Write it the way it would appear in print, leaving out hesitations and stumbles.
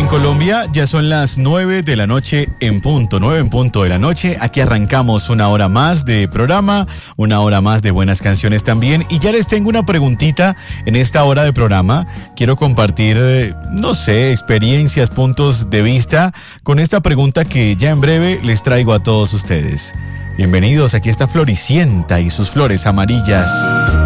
En Colombia ya son las 9 de la noche en punto, 9 en punto de la noche. Aquí arrancamos una hora más de programa, una hora más de buenas canciones también. Y ya les tengo una preguntita en esta hora de programa. Quiero compartir, no sé, experiencias, puntos de vista con esta pregunta que ya en breve les traigo a todos ustedes. Bienvenidos, aquí está Floricienta y sus flores amarillas.